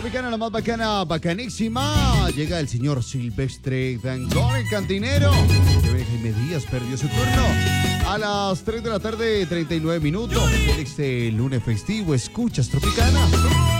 Tropicana, la más bacana, bacanísima. Llega el señor Silvestre Dangond, el cantinero. Que ve Jaime Díaz, perdió su turno. A las 3 de la tarde, 39 minutos. En este lunes festivo, escuchas Tropicana.